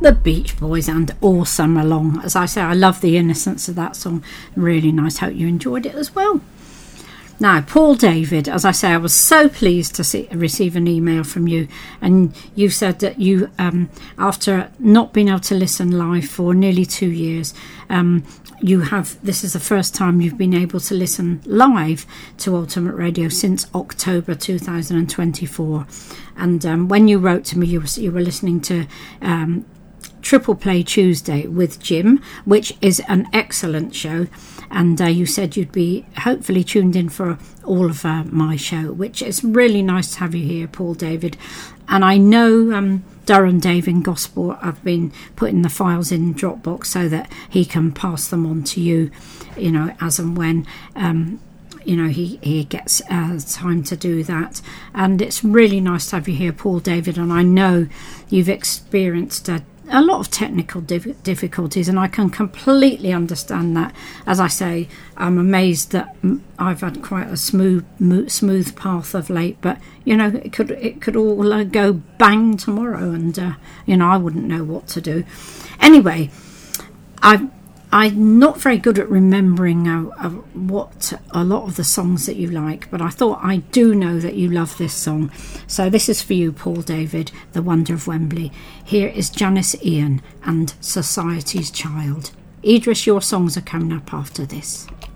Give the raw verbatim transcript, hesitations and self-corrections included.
the Beach Boys and All Summer Long. As I say, I love the innocence of that song. Really nice. Hope you enjoyed it as well. Now, Paul David, as I say, I was so pleased to see, receive an email from you, and you said that you, um, after not being able to listen live for nearly two years, um, you have, this is the first time you've been able to listen live to Ultimate Radio since October two thousand twenty-four. And um, when you wrote to me, you were, you were listening to um, Triple Play Tuesday with Jim, which is an excellent show. And uh, you said you'd be hopefully tuned in for all of uh, my show, which is really nice to have you here, Paul David. And I know um, Durham Dave in Gosport have been putting the files in Dropbox so that he can pass them on to you, you know, as and when um, you know he, he gets uh, time to do that. And it's really nice to have you here, Paul David. And I know you've experienced a a lot of technical diff- difficulties, and I can completely understand that. As I say, I'm amazed that I've had quite a smooth mo- smooth path of late, but you know, it could it could all uh, go bang tomorrow, and uh, you know, I wouldn't know what to do. Anyway, I've I'm not very good at remembering uh, uh, what a lot of the songs that you like, but I thought I do know that you love this song. So this is for you, Paul David, The Wonder of Wembley. Here is Janice Ian and Society's Child. Idris, your songs are coming up after this.